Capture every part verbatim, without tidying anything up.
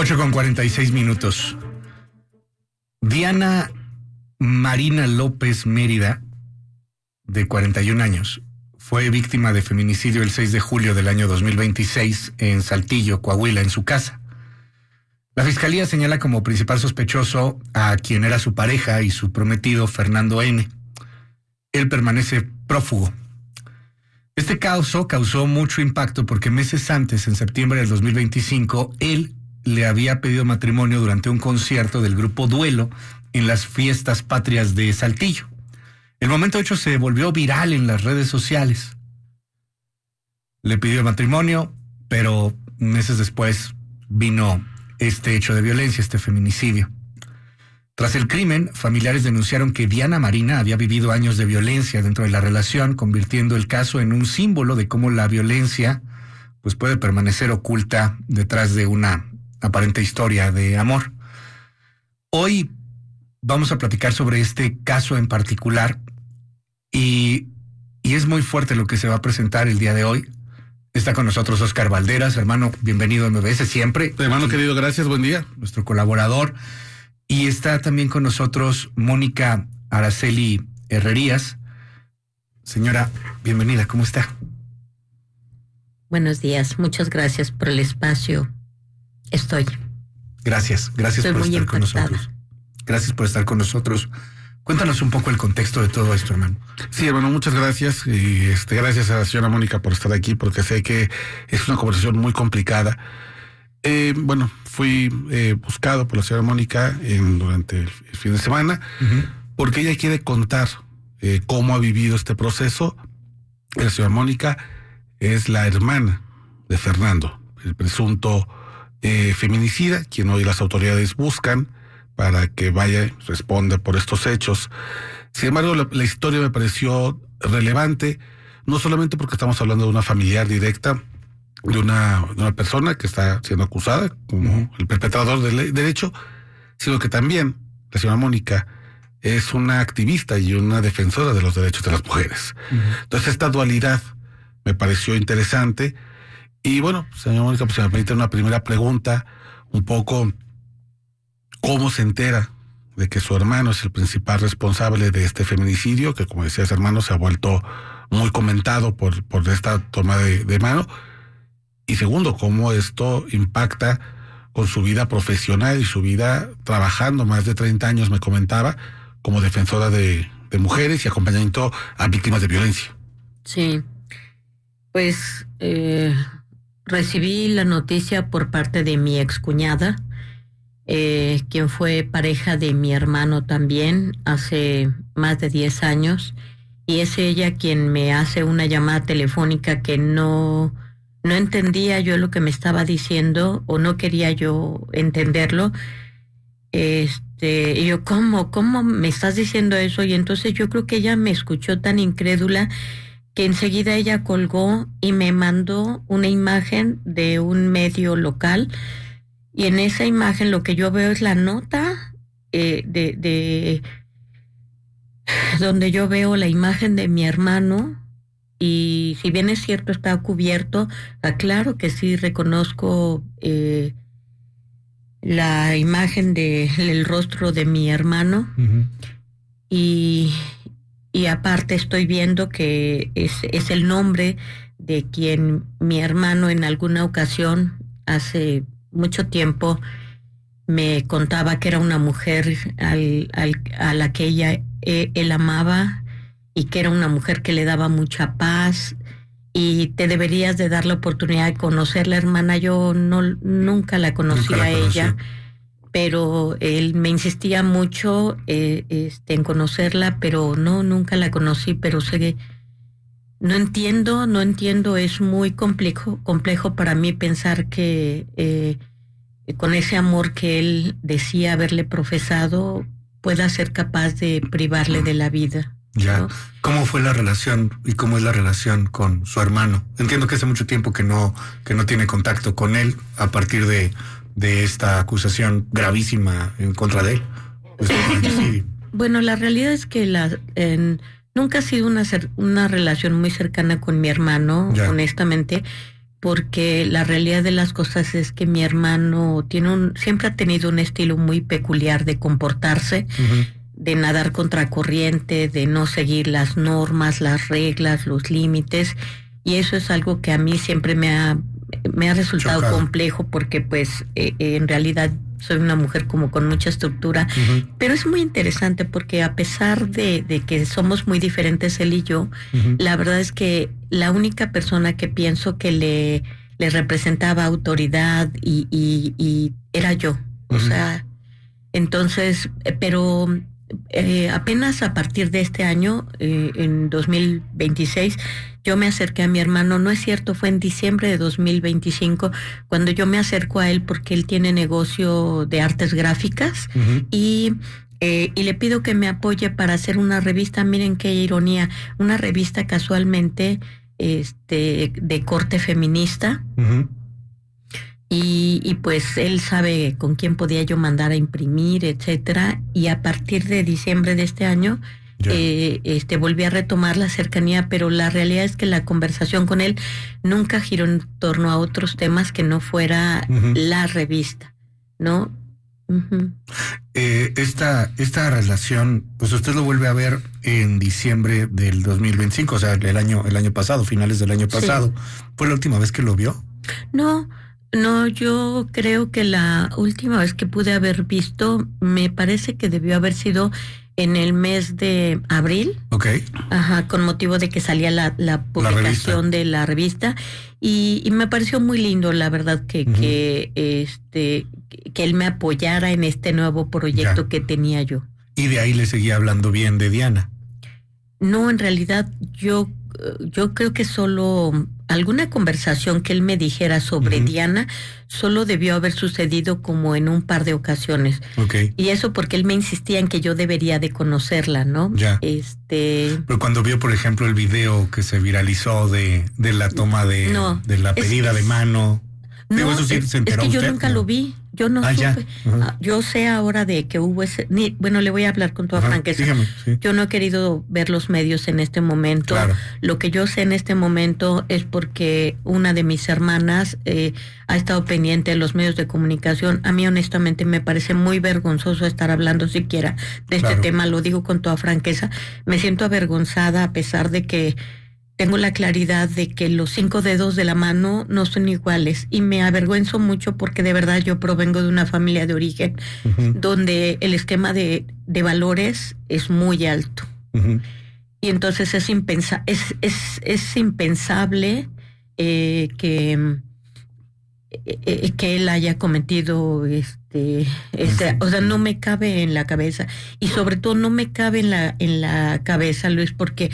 ocho con cuarenta y seis minutos. Diana Marina López Mérida, de cuarenta y un años, fue víctima de feminicidio el seis de julio del año dos mil veintiséis en Saltillo, Coahuila, en su casa. La fiscalía señala como principal sospechoso a quien era su pareja y su prometido, Fernando N. Él permanece prófugo. Este caso causó mucho impacto porque meses antes, en septiembre del dos mil veinticinco, él le había pedido matrimonio durante un concierto del grupo Duelo en las fiestas patrias de Saltillo. El momento hecho se volvió viral en las redes sociales. Le pidió matrimonio, pero meses después vino este hecho de violencia, este feminicidio. Tras el crimen, familiares denunciaron que Diana Marina había vivido años de violencia dentro de la relación, convirtiendo el caso en un símbolo de cómo la violencia pues, puede permanecer oculta detrás de una aparente historia de amor. Hoy vamos a platicar sobre este caso en particular y, y es muy fuerte lo que se va a presentar el día de hoy. Está con nosotros Oscar Valderas, hermano, bienvenido a M B S siempre. Hermano querido, gracias, buen día. Nuestro colaborador. Y está también con nosotros Mónica Araceli Herrerías. Señora, bienvenida, ¿cómo está? Buenos días, muchas gracias por el espacio. Estoy. Gracias, gracias Estoy por muy estar impactada. con nosotros. Gracias por estar con nosotros. Cuéntanos un poco el contexto de todo esto, hermano. Sí, hermano, muchas gracias. Y este, gracias a la señora Mónica por estar aquí, porque sé que es una conversación muy complicada. Eh, bueno, fui eh, buscado por la señora Mónica en, durante el, el fin de semana, uh-huh. porque ella quiere contar eh, cómo ha vivido este proceso. La señora Mónica es la hermana de Fernando, el presunto eh, feminicida, quien hoy las autoridades buscan para que vaya y responda por estos hechos. Sin embargo, la, la historia me pareció relevante, no solamente porque estamos hablando de una familiar directa, de una, de una persona que está siendo acusada como uh-huh. el perpetrador del derecho, sino que también la señora Mónica es una activista y una defensora de los derechos de las mujeres. Uh-huh. Entonces, esta dualidad me pareció interesante. Y bueno, señora Mónica, pues se me permite una primera pregunta, un poco cómo se entera de que su hermano es el principal responsable de este feminicidio, que como decías, hermano, se ha vuelto muy comentado por, por esta toma de, de mano. Y segundo, cómo esto impacta con su vida profesional y su vida trabajando más de treinta años, me comentaba, como defensora de, de mujeres y acompañamiento a víctimas de violencia. Sí, pues eh, recibí la noticia por parte de mi excuñada, eh, quien fue pareja de mi hermano también hace más de diez años, y es ella quien me hace una llamada telefónica que no... No entendía yo lo que me estaba diciendo o no quería yo entenderlo. Este, y yo, ¿cómo? ¿Cómo me estás diciendo eso? Y entonces yo creo que ella me escuchó tan incrédula que enseguida ella colgó y me mandó una imagen de un medio local. Y en esa imagen lo que yo veo es la nota eh, de, de donde yo veo la imagen de mi hermano. Y si bien es cierto, está cubierto, aclaro que sí reconozco eh, la imagen del rostro de mi hermano. Uh-huh. y, y aparte estoy viendo que es, es el nombre de quien mi hermano en alguna ocasión, hace mucho tiempo, me contaba que era una mujer al, al, a la que ella, eh, él amaba, y que era una mujer que le daba mucha paz y te deberías de dar la oportunidad de conocerla, hermana. Yo no nunca la conocí a ella, pero él me insistía mucho eh, este, en conocerla, pero no, nunca la conocí, pero sé que no entiendo, no entiendo, es muy complejo, complejo para mí pensar que eh, con ese amor que él decía haberle profesado, pueda ser capaz de privarle de la vida. Ya. ¿Cómo fue la relación y cómo es la relación con su hermano? Entiendo que hace mucho tiempo que no que no tiene contacto con él a partir de, de esta acusación gravísima en contra de él. Pues, sí. Bueno, la realidad es que la en, nunca ha sido una, una relación muy cercana con mi hermano, ya. honestamente, porque la realidad de las cosas es que mi hermano tiene un, siempre ha tenido un estilo muy peculiar de comportarse, uh-huh. de nadar contracorriente, de no seguir las normas, las reglas, los límites, y eso es algo que a mí siempre me ha, me ha resultado Chocado. complejo, porque pues eh, en realidad soy una mujer como con mucha estructura, uh-huh. pero es muy interesante porque a pesar de, de que somos muy diferentes él y yo, uh-huh. la verdad es que la única persona que pienso que le, le representaba autoridad y, y, y era yo, uh-huh. o sea, entonces, pero eh, apenas a partir de este año, eh, en dos mil veintiséis, yo me acerqué a mi hermano, no es cierto, fue en diciembre de dos mil veinticinco, cuando yo me acerco a él porque él tiene negocio de artes gráficas, uh-huh. y, eh, y le pido que me apoye para hacer una revista. Miren qué ironía, una revista casualmente este, de corte feminista, uh-huh. y, y pues él sabe con quién podía yo mandar a imprimir, etcétera, y a partir de diciembre de este año, Eh, este volví a retomar la cercanía, pero la realidad es que la conversación con él nunca giró en torno a otros temas que no fuera uh-huh. la revista, ¿no? Uh-huh. Eh, esta, esta relación, pues usted lo vuelve a ver en diciembre del dos mil veinticinco, o sea, el año, el año pasado, finales del año pasado. Sí. ¿Fue la última vez que lo vio? No, no, yo creo que la última vez que pude haber visto, me parece que debió haber sido en el mes de abril. Ok. Ajá, con motivo de que salía la, la publicación la de la revista. Y, y me pareció muy lindo, la verdad, que, uh-huh. que este que él me apoyara en este nuevo proyecto ya. que tenía yo. ¿Y de ahí le seguía hablando bien de Diana? No, en realidad yo, yo creo que solo alguna conversación que él me dijera sobre uh-huh. Diana solo debió haber sucedido como en un par de ocasiones. Okay. Y eso porque él me insistía en que yo debería de conocerla, ¿no? Ya. Este... Pero cuando vio, por ejemplo, el video que se viralizó de, de la toma de, no, de la pedida es, de mano... No, Digo, eso sí, es, se enteró es que yo usted, nunca ¿no? lo vi. Yo no ah, supe. Uh-huh. Yo sé ahora de que hubo ese... Ni, bueno, le voy a hablar con toda uh-huh. franqueza. Dígame, sí. Yo no he querido ver los medios en este momento. Claro. Lo que yo sé en este momento es porque una de mis hermanas eh, ha estado pendiente de los medios de comunicación. A mí, honestamente, me parece muy vergonzoso estar hablando siquiera de este claro. tema. Lo digo con toda franqueza. Me siento avergonzada a pesar de que tengo la claridad de que los cinco dedos de la mano no son iguales, y me avergüenzo mucho porque de verdad yo provengo de una familia de origen uh-huh. donde el esquema de, de valores es muy alto. Uh-huh. Y entonces es, impensa, es, es, es impensable eh, que, eh, que él haya cometido este, ese, o sea, no me cabe en la cabeza, y sobre todo no me cabe en la, en la cabeza, Luis, porque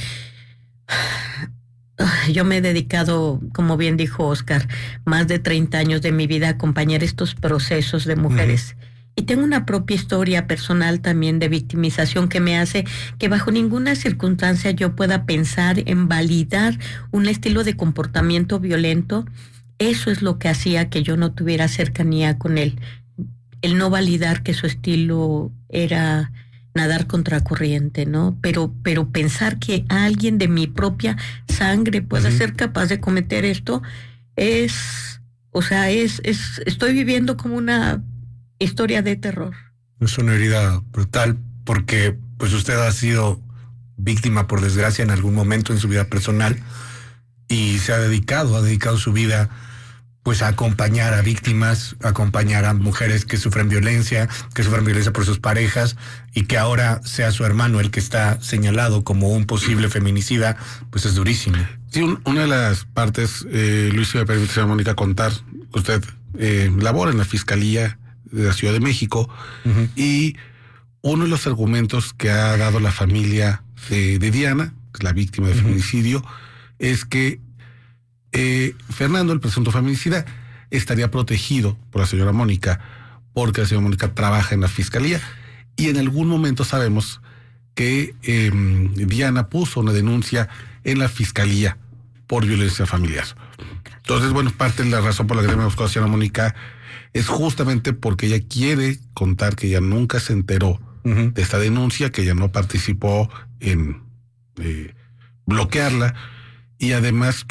yo me he dedicado, como bien dijo Oscar, más de treinta años de mi vida a acompañar estos procesos de mujeres. Uh-huh. Y tengo una propia historia personal también de victimización que me hace que bajo ninguna circunstancia yo pueda pensar en validar un estilo de comportamiento violento. Eso es lo que hacía que yo no tuviera cercanía con él. El no validar que su estilo era nadar contracorriente, ¿no? Pero, pero pensar que alguien de mi propia sangre pueda uh-huh. ser capaz de cometer esto es, o sea, es, es, estoy viviendo como una historia de terror. Es una herida brutal porque, pues, usted ha sido víctima, por desgracia, en algún momento en su vida personal, y se ha dedicado, ha dedicado su vida pues a acompañar a víctimas, a acompañar a mujeres que sufren violencia, que sufren violencia por sus parejas, y que ahora sea su hermano el que está señalado como un posible feminicida, pues es durísimo. Sí, un, una de las partes, eh, Luis, si me permite, señora Mónica, contar, usted eh, labora en la Fiscalía de la Ciudad de México, uh-huh. y uno de los argumentos que ha dado la familia de, de Diana, que es la víctima de uh-huh. feminicidio, es que Eh, Fernando, el presunto feminicida, estaría protegido por la señora Mónica, porque la señora Mónica trabaja en la Fiscalía, y en algún momento sabemos que eh, Diana puso una denuncia en la Fiscalía por violencia familiar. Entonces, bueno, parte de la razón por la que me buscó a la señora Mónica es justamente porque ella quiere contar que ella nunca se enteró uh-huh. de esta denuncia, que ella no participó en eh, bloquearla, y además que ella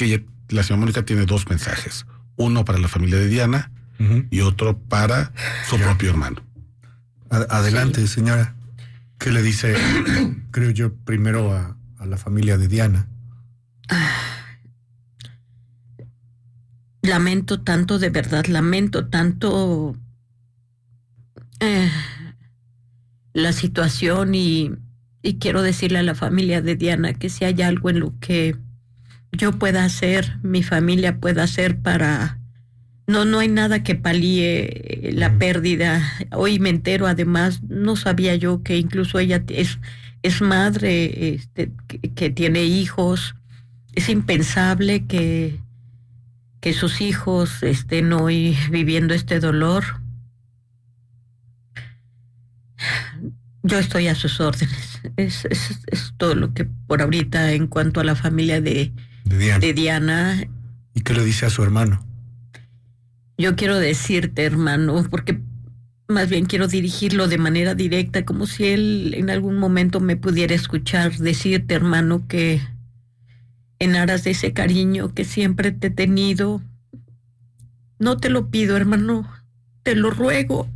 la señora Mónica tiene dos mensajes. Uno para la familia de Diana uh-huh. y otro para su propio hermano. Adelante, sí. Señora. ¿Qué le dice, creo yo, primero a, a la familia de Diana? Lamento tanto, de verdad, lamento tanto eh, la situación y, y quiero decirle a la familia de Diana que si hay algo en lo que yo pueda hacer, mi familia pueda hacer para... No, no hay nada que palíe la mm. pérdida. Hoy me entero, además, no sabía yo que incluso ella es, es madre, este, que, que tiene hijos. Es impensable que, que sus hijos estén hoy viviendo este dolor. Yo estoy a sus órdenes. Es, es, es todo lo que por ahorita en cuanto a la familia de, de, Diana. de Diana. ¿Y qué le dice a su hermano? Yo quiero decirte, hermano, porque más bien quiero dirigirlo de manera directa, como si él en algún momento me pudiera escuchar, decirte, hermano, que en aras de ese cariño que siempre te he tenido, no te lo pido, hermano, te lo ruego,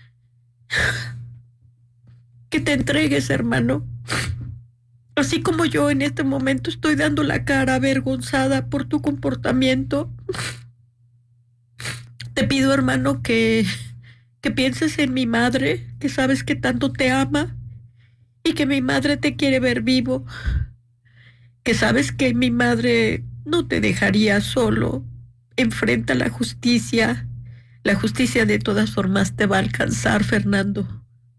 que te entregues, hermano. Así como yo en este momento estoy dando la cara avergonzada por tu comportamiento, te pido, hermano, que, que pienses en mi madre, que sabes que tanto te ama y que mi madre te quiere ver vivo, que sabes que mi madre no te dejaría solo. Enfrenta la justicia. La justicia de todas formas te va a alcanzar, Fernando.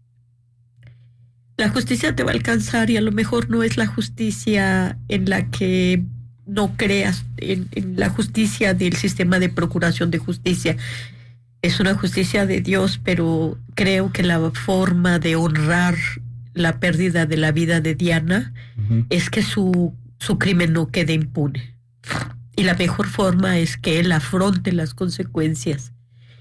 La justicia te va a alcanzar y a lo mejor no es la justicia en la que no creas, en, en la justicia del sistema de procuración de justicia. Es una justicia de Dios, pero creo que la forma de honrar la pérdida de la vida de Diana uh-huh. es que su, su crimen no quede impune. Y la mejor forma es que él afronte las consecuencias.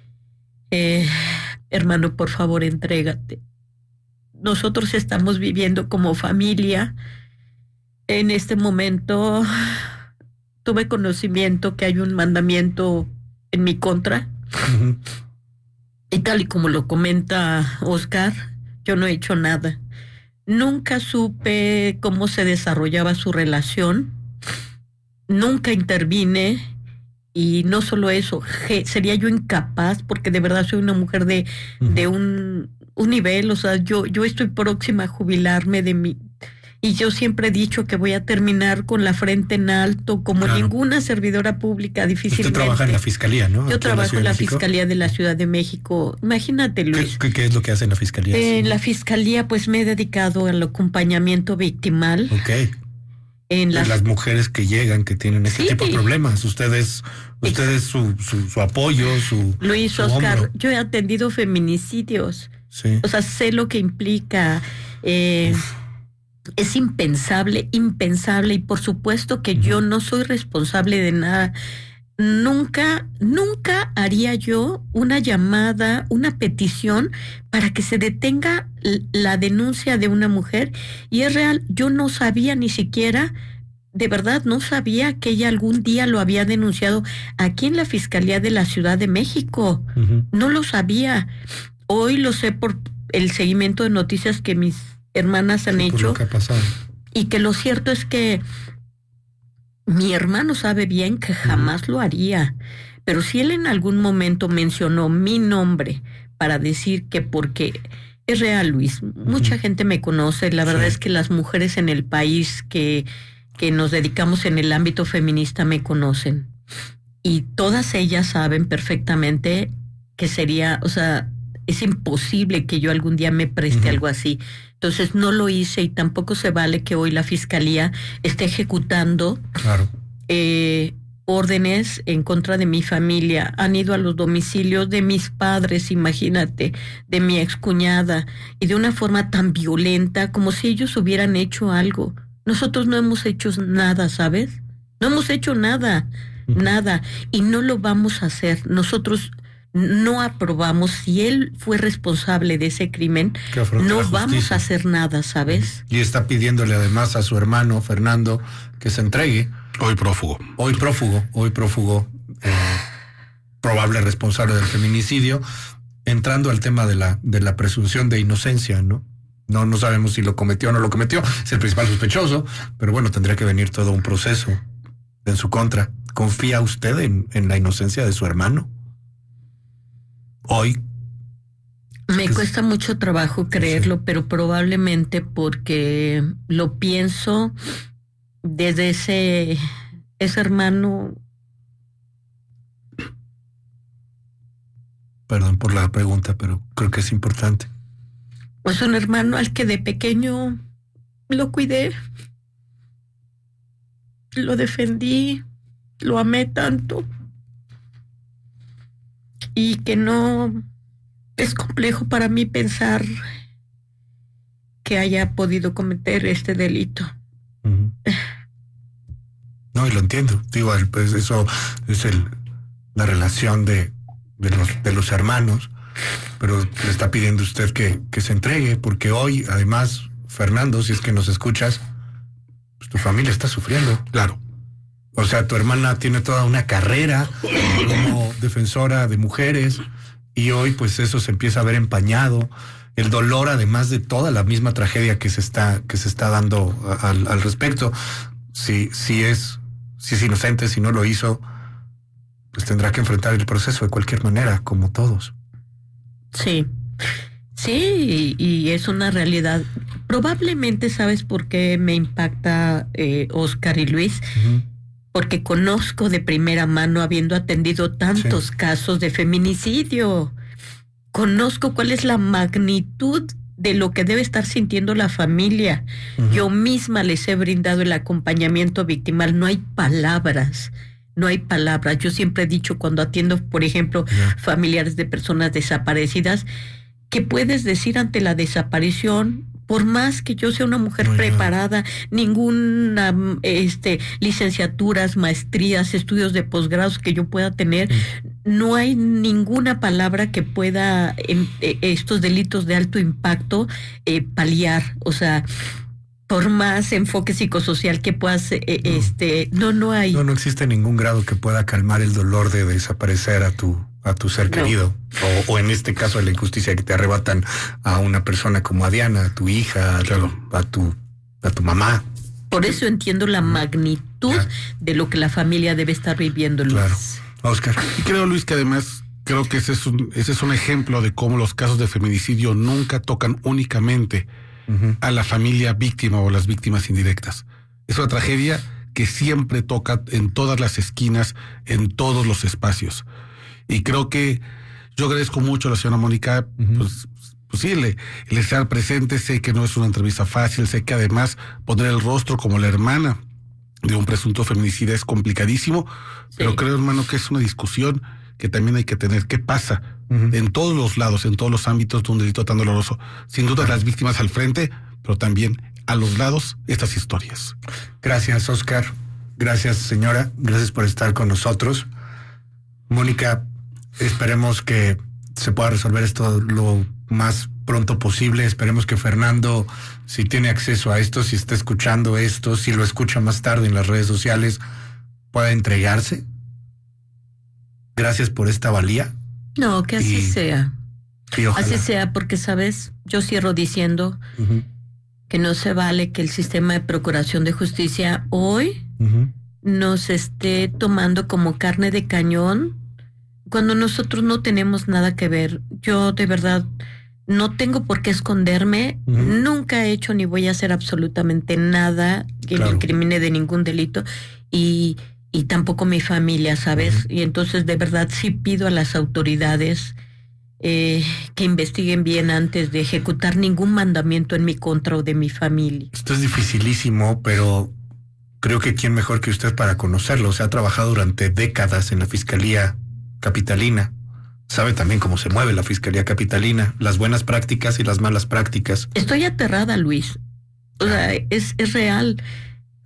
Eh, hermano, por favor, entrégate. Nosotros estamos viviendo como familia. En este momento tuve conocimiento que hay un mandamiento en mi contra. Uh-huh. Y tal y como lo comenta Oscar, yo no he hecho nada. Nunca supe cómo se desarrollaba su relación. Nunca intervine. Y no solo eso, je, sería yo incapaz, porque de verdad soy una mujer de, uh-huh. de un, un nivel, o sea, yo, yo estoy próxima a jubilarme de mi... Y yo siempre he dicho que voy a terminar con la frente en alto, como claro. ninguna servidora pública, difícilmente. Usted trabaja en la Fiscalía, ¿no? Yo Aquí trabajo en la, en la Fiscalía de la Ciudad de México. Imagínate, Luis. ¿Qué, qué, qué es lo que hace en la Fiscalía? En sí. la Fiscalía, pues me he dedicado al acompañamiento victimal. Ok. En las... las mujeres que llegan, que tienen este sí. tipo de problemas. Ustedes, ustedes su, su, su apoyo, su Luis, su Oscar, hombro. Yo he atendido feminicidios. Sí. O sea, sé lo que implica. Eh, es impensable, impensable. Y por supuesto que uh-huh. yo no soy responsable de nada. Nunca, nunca haría yo una llamada, una petición para que se detenga la denuncia de una mujer. Y es real, yo no sabía ni siquiera, de verdad, no sabía que ella algún día lo había denunciado aquí en la Fiscalía de la Ciudad de México. Uh-huh. No lo sabía. Hoy lo sé por el seguimiento de noticias que mis hermanas han sí, hecho. Por lo que ha pasado. Y que lo cierto es que mi hermano sabe bien que jamás lo haría, pero si él en algún momento mencionó mi nombre para decir que porque es real, Luis, mucha uh-huh. gente me conoce, la verdad sí. es que las mujeres en el país que, que nos dedicamos en el ámbito feminista me conocen y todas ellas saben perfectamente que sería, o sea, es imposible que yo algún día me preste uh-huh. algo así. Entonces no lo hice y tampoco se vale que hoy la Fiscalía esté ejecutando claro. eh, órdenes en contra de mi familia. Han ido a los domicilios de mis padres, imagínate, de mi excuñada, y de una forma tan violenta como si ellos hubieran hecho algo. Nosotros no hemos hecho nada, ¿sabes? No hemos hecho nada, uh-huh. nada, y no lo vamos a hacer. Nosotros no aprobamos, si él fue responsable de ese crimen, no vamos a hacer nada, ¿sabes? Y está pidiéndole además a su hermano Fernando que se entregue. Hoy prófugo. Hoy prófugo, hoy prófugo, eh, probable responsable del feminicidio, entrando al tema de la, de la presunción de inocencia, ¿no? No, no sabemos si lo cometió o no lo cometió, es el principal sospechoso, pero bueno, tendría que venir todo un proceso en su contra. ¿Confía usted en, en la inocencia de su hermano? Hoy. Me es... cuesta mucho trabajo creerlo, sí. Pero probablemente porque lo pienso desde ese, ese hermano. Perdón por la pregunta, pero creo que es importante. Pues un hermano al que de pequeño lo cuidé, lo defendí, lo amé tanto, y que no es complejo para mí pensar que haya podido cometer este delito. Uh-huh. No, y lo entiendo. Digo, pues eso es el, la relación de, de, los, de los hermanos, pero le está pidiendo usted que, que se entregue, porque hoy, además, Fernando, si es que nos escuchas, pues tu familia está sufriendo. Claro. O sea, tu hermana tiene toda una carrera como defensora de mujeres y hoy pues eso se empieza a ver empañado. El dolor, además de toda la misma tragedia que se está, que se está dando al, al respecto. Si, si es, si es inocente, si no lo hizo, pues tendrá que enfrentar el proceso de cualquier manera, como todos. Sí, sí, y, y es una realidad. Probablemente sabes por qué me impacta eh, Oscar y Luis. Uh-huh. Porque conozco de primera mano, habiendo atendido tantos sí. casos de feminicidio, conozco cuál es la magnitud de lo que debe estar sintiendo la familia. Uh-huh. Yo misma les he brindado el acompañamiento victimal. No hay palabras, no hay palabras. Yo siempre he dicho cuando atiendo, por ejemplo, yeah. familiares de personas desaparecidas, que puedes decir ante la desaparición, por más que yo sea una mujer no, preparada, no. ninguna este, licenciaturas, maestrías, estudios de posgrados que yo pueda tener, mm. no hay ninguna palabra que pueda en, eh, estos delitos de alto impacto eh, paliar. O sea, por más enfoque psicosocial que puedas, eh, no. este, no, no hay. No, no existe ningún grado que pueda calmar el dolor de desaparecer a tu a tu ser no. querido, o, o en este caso la injusticia que te arrebatan a una persona como a Diana, a tu hija, claro. a, tu, a tu mamá. Por eso entiendo la magnitud ya. de lo que la familia debe estar viviendo, Luis. Claro. Oscar. Y creo, Luis, que además creo que ese es un, ese es un ejemplo de cómo los casos de feminicidio nunca tocan únicamente uh-huh. a la familia víctima o las víctimas indirectas. Es una tragedia que siempre toca en todas las esquinas, en todos los espacios. Y creo que yo agradezco mucho a la señora Mónica, uh-huh. pues, pues sí, el, el estar presente. Sé que no es una entrevista fácil, sé que además poner el rostro como la hermana de un presunto feminicida es complicadísimo, sí. pero creo, hermano, que es una discusión que también hay que tener. ¿Qué pasa uh-huh. en todos los lados, en todos los ámbitos de un delito tan doloroso? Sin duda las víctimas al frente, pero también a los lados estas historias. Gracias, Oscar. Gracias, señora. Gracias por estar con nosotros. Mónica, esperemos que se pueda resolver esto lo más pronto posible. Esperemos que Fernando, si tiene acceso a esto, si está escuchando esto, si lo escucha más tarde en las redes sociales, pueda entregarse. Gracias por esta valía. No, que así y, sea. Y así sea, porque, ¿sabes? Yo cierro diciendo uh-huh. que no se vale que el sistema de procuración de justicia hoy uh-huh. nos esté tomando como carne de cañón cuando nosotros no tenemos nada que ver. Yo de verdad no tengo por qué esconderme, uh-huh. nunca he hecho ni voy a hacer absolutamente nada que claro. me incrimine de ningún delito y, y tampoco mi familia, ¿sabes? Uh-huh. Y entonces de verdad sí pido a las autoridades eh, que investiguen bien antes de ejecutar ningún mandamiento en mi contra o de mi familia. Esto es dificilísimo, pero creo que quién mejor que usted para conocerlo. Se ha trabajado durante décadas en la Fiscalía Capitalina, sabe también cómo se mueve la Fiscalía Capitalina, las buenas prácticas y las malas prácticas. Estoy aterrada, Luis. O sea, es, es real.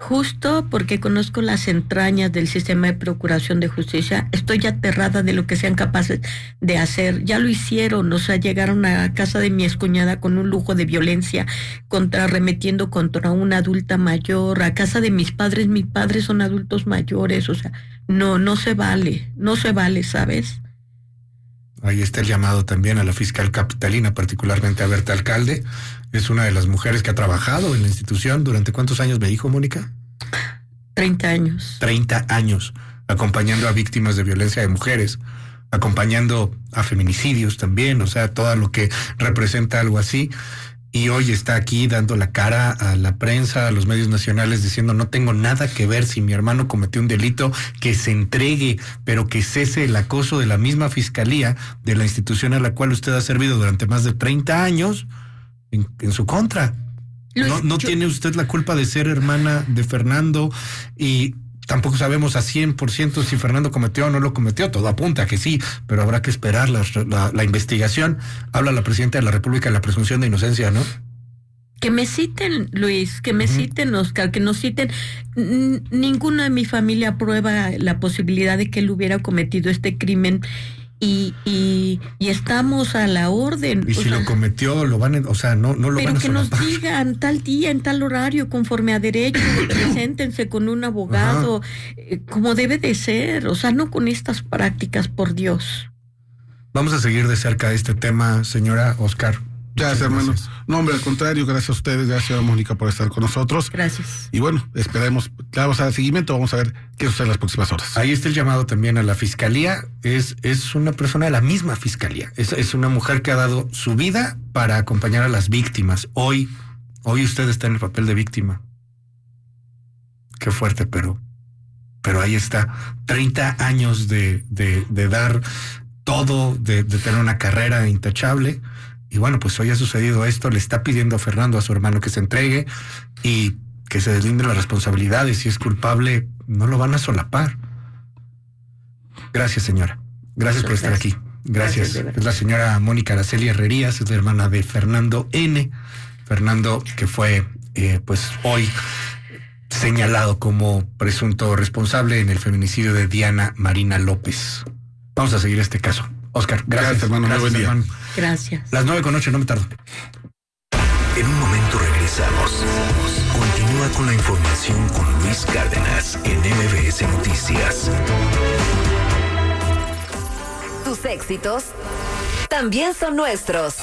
Justo porque conozco las entrañas del sistema de procuración de justicia, estoy aterrada de lo que sean capaces de hacer. Ya lo hicieron, o sea, llegaron a casa de mi excuñada con un lujo de violencia, contra arremetiendo contra una adulta mayor, a casa de mis padres, mis padres son adultos mayores, o sea, no, no se vale, no se vale, ¿sabes? Ahí está el llamado también a la fiscal capitalina, particularmente a Berta Alcalde. Es una de las mujeres que ha trabajado en la institución. ¿Durante cuántos años me dijo, Mónica? Treinta años. Treinta años, acompañando a víctimas de violencia de mujeres, acompañando a feminicidios también, o sea, todo lo que representa algo así. Y hoy está aquí dando la cara a la prensa, a los medios nacionales, diciendo no tengo nada que ver si mi hermano cometió un delito, que se entregue, pero que cese el acoso de la misma fiscalía, de la institución a la cual usted ha servido durante más de treinta años, en, en su contra. Luis, no no yo... tiene usted la culpa de ser hermana de Fernando y tampoco sabemos a cien por ciento si Fernando cometió o no lo cometió. Todo apunta a que sí, pero habrá que esperar la, la, la investigación. Habla la presidenta de la República de la presunción de inocencia, ¿no? Que me citen, Luis, que me uh-huh. citen, Oscar, que nos citen. N- ninguna de mi familia aprueba la posibilidad de que él hubiera cometido este crimen. Y, y, y estamos a la orden. Y si sea, lo cometió, lo van a, o sea, no, no lo van a solapar. Pero que nos digan tal día, en tal horario, conforme a derecho, preséntense con un abogado, eh, como debe de ser, o sea, no con estas prácticas, por Dios. Vamos a seguir de cerca este tema, señora Oscar. Gracias, hermano. No, hombre, al contrario, gracias a ustedes, gracias, señora Mónica, por estar con nosotros. Gracias. Y bueno, esperemos, le vamos a dar seguimiento, vamos a ver qué sucede en las próximas horas. Ahí está el llamado también a la fiscalía. Es, es una persona de la misma fiscalía. Es, es una mujer que ha dado su vida para acompañar a las víctimas. Hoy, hoy usted está en el papel de víctima. Qué fuerte, pero, pero ahí está. treinta años de, de, de dar todo, de, de tener una carrera intachable. Y bueno, pues hoy ha sucedido esto, le está pidiendo a Fernando, a su hermano, que se entregue y que se deslinde las responsabilidades. Si es culpable, no lo van a solapar. Gracias, señora. Gracias por estar aquí. Gracias. Gracias, es la señora Mónica Araceli Herrerías, es la hermana de Fernando N. Fernando, que fue, eh, pues, hoy señalado como presunto responsable en el feminicidio de Diana Marina López. Vamos a seguir este caso. Oscar, gracias, gracias hermano. Gracias, buen día. Hermano. Gracias. Las nueve con ocho, no me tardo. En un momento regresamos. Continúa con la información con Luis Cárdenas en M V S Noticias. Tus éxitos también son nuestros.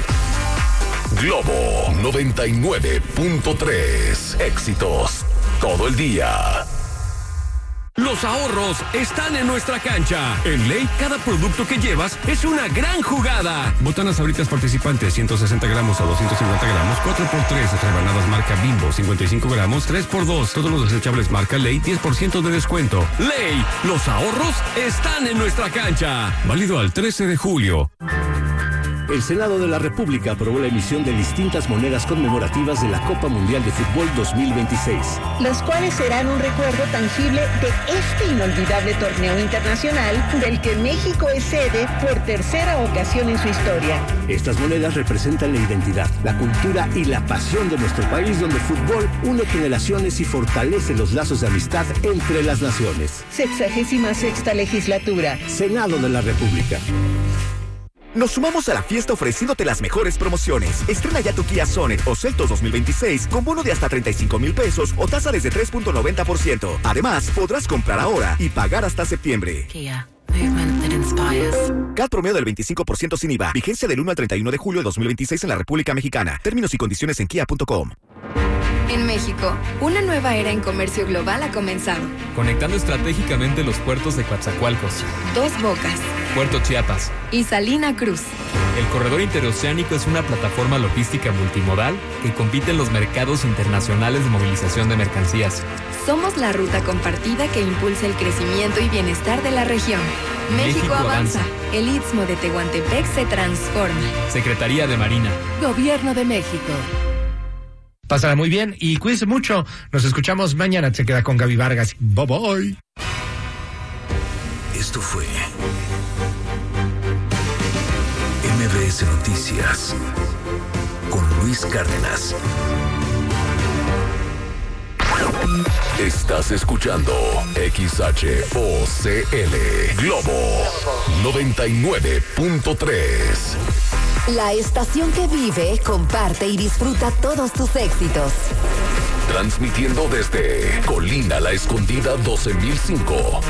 Globo noventa y nueve punto tres. Éxitos todo el día. Los ahorros están en nuestra cancha. En Ley, cada producto que llevas es una gran jugada. Botanas Sabritas participantes, ciento sesenta gramos a doscientos cincuenta gramos, cuatro por tres. Rebanadas marca Bimbo, cincuenta y cinco gramos, tres por dos. Todos los desechables marca Ley, diez por ciento de descuento. Ley, los ahorros están en nuestra cancha. Válido al trece de julio. El Senado de la República aprobó la emisión de distintas monedas conmemorativas de la Copa Mundial de Fútbol dos mil veintiséis. Las cuales serán un recuerdo tangible de este inolvidable torneo internacional del que México es sede por tercera ocasión en su historia. Estas monedas representan la identidad, la cultura y la pasión de nuestro país, donde el fútbol une generaciones y fortalece los lazos de amistad entre las naciones. Sexagésima sexta legislatura. Senado de la República. Nos sumamos a la fiesta ofreciéndote las mejores promociones. Estrena ya tu Kia Sonet o Seltos dos mil veintiséis con bono de hasta treinta y cinco mil pesos o tasa desde tres punto noventa por ciento. Además, podrás comprar ahora y pagar hasta septiembre. Kia. Movement that inspires. C A T promedio del veinticinco por ciento sin I V A. Vigencia del uno al treinta y uno de julio de dos mil veintiséis en la República Mexicana. Términos y condiciones en kia punto com. En México, una nueva era en comercio global ha comenzado. Conectando estratégicamente los puertos de Coatzacoalcos, Dos Bocas, Puerto Chiapas y Salina Cruz. El corredor interoceánico es una plataforma logística multimodal que compite en los mercados internacionales de movilización de mercancías. Somos la ruta compartida que impulsa el crecimiento y bienestar de la región. México, México avanza. avanza. El Istmo de Tehuantepec se transforma. Secretaría de Marina. Gobierno de México. Pásala muy bien y cuídense mucho. Nos escuchamos mañana. Se queda con Gaby Vargas. Bye bye. Esto fue M V S Noticias con Luis Cárdenas. Estás escuchando X H O C L Globo noventa y nueve punto tres. La estación que vive, comparte y disfruta todos tus éxitos. Transmitiendo desde Colina La Escondida doce mil cinco.